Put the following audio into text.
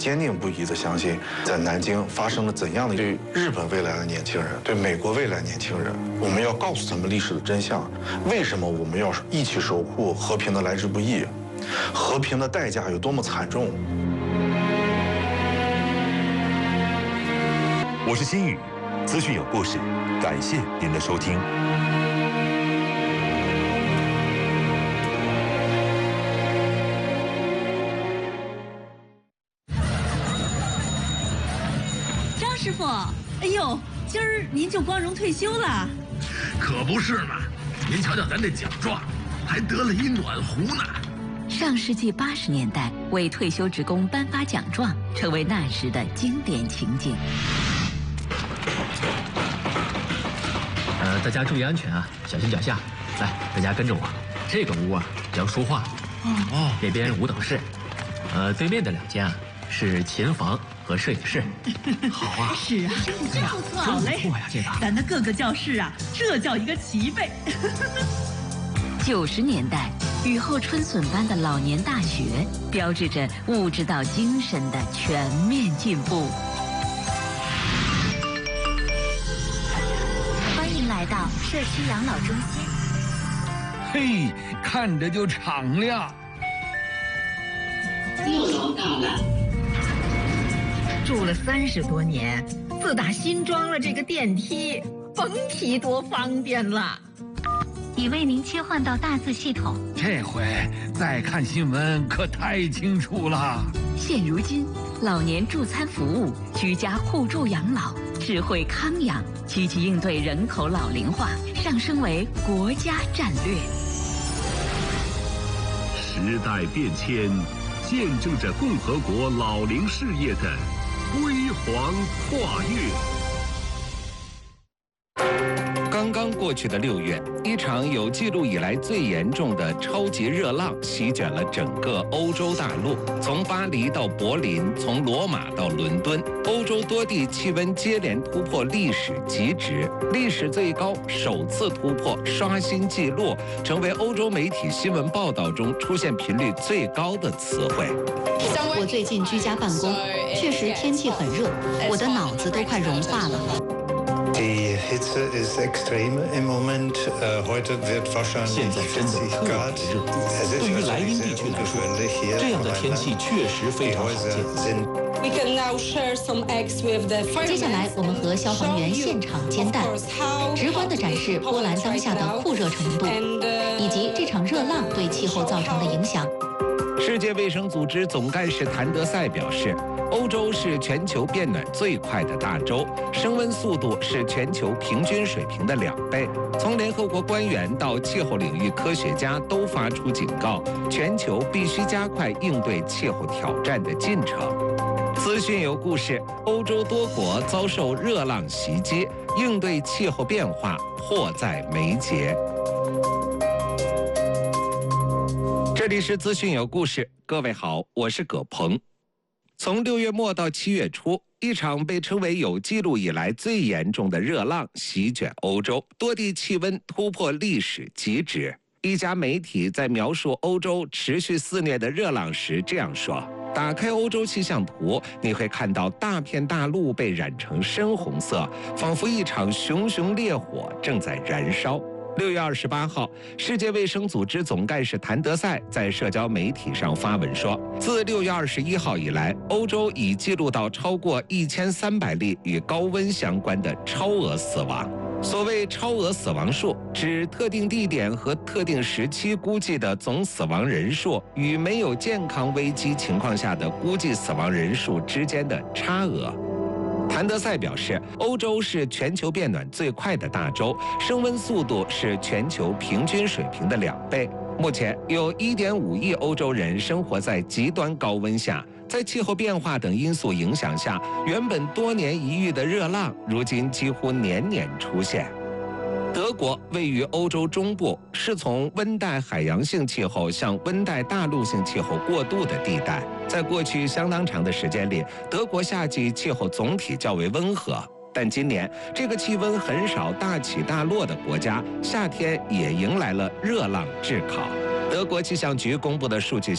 坚定不移地相信，在南京发生了怎样的对日本未来的年轻人，对美国未来年轻人，我们要告诉他们历史的真相。为什么我们要一起守护和平的来之不易？和平的代价有多么惨重？ 我是新宇，资讯有故事，感谢您的收听。 张师傅，哎呦，今儿您就光荣退休了？ 可不是嘛！您瞧瞧咱这奖状，还得了一暖壶呢。 上世纪80年代，为退休职工颁发奖状，成为那时的经典情景。 大家注意安全啊，小心脚下。来，大家跟着我。这个屋啊叫书画，这边舞蹈室，对面的2间啊是琴房和摄影室。好啊， 是啊，真不错，好嘞。 不错呀，这个咱的各个教室啊，这叫一个齐备。 90年代，雨后春笋般的老年大学，标志着物质到精神的全面进步。 欢迎来到社区养老中心。 嘿，看着就敞亮。 6楼到了。 住了30多年，自打新装了这个电梯，甭提多方便了。 已为您切换到大字系统。 这回再看新闻可太清楚了。 现如今，老年助餐服务、居家互助养老、智慧康养，积极应对人口老龄化，上升为国家战略。 时代变迁，见证着共和国老龄事业的辉煌跨越。 刚刚过去的6月，一场有记录以来最严重的超级热浪席卷了整个欧洲大陆，从巴黎到柏林，从罗马到伦敦，欧洲多地气温接连突破历史极值，历史最高首次突破刷新纪录，成为欧洲媒体新闻报道中出现频率最高的词汇。 我最近居家办公，确实天气很热，我的脑子都快融化了。 Die Hitze ist extrem im Moment. Heute wird wahrscheinlich 现在真的特别热，对于莱茵地区来说，这样的天气确实非常少见。 接下来，我们和消防员现场煎蛋，直观地展示波兰当下的酷热程度，以及这场热浪对气候造成的影响。 世界卫生组织总干事谭德赛表示，欧洲是全球变暖最快的大洲，升温速度是全球平均水平的2倍。从联合国官员到气候领域科学家都发出警告，全球必须加快应对气候挑战的进程。资讯有故事，欧洲多国遭受热浪袭击，应对气候变化迫在眉睫。这里是资讯有故事，各位好，我是葛鹏。从6月末到7月初，一场被称为有记录以来最严重的热浪席卷欧洲，多地气温突破历史极值。一家媒体在描述欧洲持续肆虐的热浪时这样说：打开欧洲气象图，你会看到大片大陆被染成深红色，仿佛一场熊熊烈火正在燃烧。6月28号，世界卫生组织总干事谭德赛在社交媒体上发文说，自6月21号以来，欧洲已记录到超过1300例与高温相关的超额死亡。所谓超额死亡数，指特定地点和特定时期估计的总死亡人数与没有健康危机情况下的估计死亡人数之间的差额。谭德赛表示，欧洲是全球变暖最快的大洲，升温速度是全球平均水平的2倍。目前有1.5亿欧洲人生活在极端高温下，在气候变化等因素影响下，原本多年一遇的热浪，如今几乎年年出现。德国位于欧洲中部，是从温带海洋性气候向温带大陆性气候过渡的地带。在过去相当长的时间里，德国夏季气候总体较为温和，但今年这个气温很少大起大落的国家，夏天也迎来了热浪炙烤。德国气象局公布的数据